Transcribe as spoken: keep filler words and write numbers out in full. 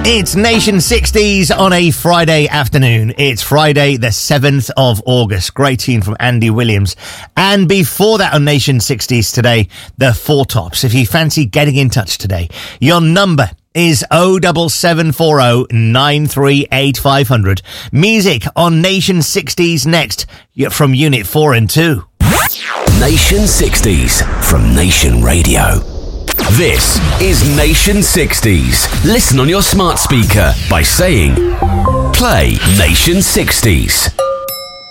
It's Nation sixties on a Friday afternoon. It's Friday the seventh of August. Great tune from Andy Williams. And before that on Nation sixties today, the Four Tops. If you fancy getting in touch today, your number is oh seven seven four oh nine three eight five hundred. Music on Nation sixties next from Unit four and two. Nation sixties from Nation Radio. This is Nation sixties. Listen on your smart speaker by saying, play Nation sixties.